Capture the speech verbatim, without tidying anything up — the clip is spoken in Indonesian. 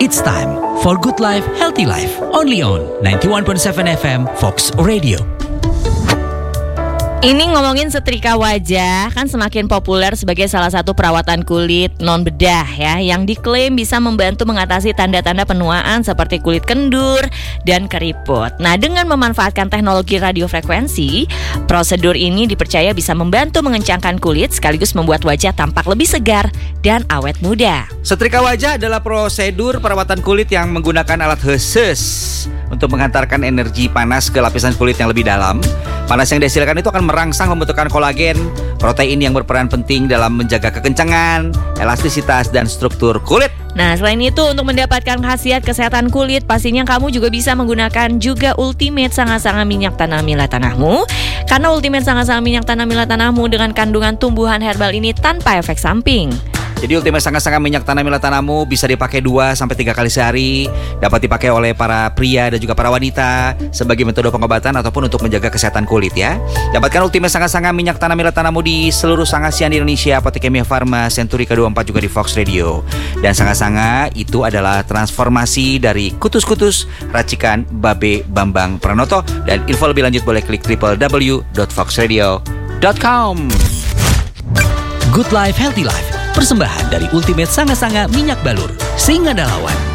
It's time for Good Life, Healthy Life. Only on ninety-one point seven F M Fox Radio. Ini ngomongin setrika wajah, kan semakin populer sebagai salah satu perawatan kulit non bedah ya, yang diklaim bisa membantu mengatasi tanda-tanda penuaan seperti kulit kendur dan keriput. Nah, dengan memanfaatkan teknologi radiofrekuensi, prosedur ini dipercaya bisa membantu mengencangkan kulit sekaligus membuat wajah tampak lebih segar dan awet muda. Setrika wajah adalah prosedur perawatan kulit yang menggunakan alat khusus untuk mengantarkan energi panas ke lapisan kulit yang lebih dalam. Panas yang dihasilkan itu akan merangsang pembentukan kolagen, protein yang berperan penting dalam menjaga kekencangan, elastisitas, dan struktur kulit. Nah, selain itu untuk mendapatkan khasiat kesehatan kulit, pastinya kamu juga bisa menggunakan juga Ultimate Sanga-Sanga Minyak Tanah Mila Tanahmu. Karena Ultimate Sanga-Sanga Minyak Tanah Mila Tanahmu dengan kandungan tumbuhan herbal ini tanpa efek samping. Jadi Ultimate Sanga-Sanga Minyak Tanah Mila Tanahmu bisa dipakai dua sampai tiga kali sehari. Dapat dipakai oleh para pria dan juga para wanita sebagai metode pengobatan ataupun untuk menjaga kesehatan kulit ya. Dapatkan Ultimate Sanga-Sanga Minyak Tanah Mila Tanahmu di seluruh Sangasian di Indonesia, Apotek Kimia Farma, Century K dua puluh empat, juga di Fox Radio. Dan Sanga-Sanga itu adalah transformasi dari kutus-kutus racikan Babe Bambang Pranoto. Dan info lebih lanjut boleh klik w w w dot fox radio dot com. Good Life, Healthy Life. Persembahan dari Ultimate Sanga-Sanga Minyak Balur. Sing ada lawan.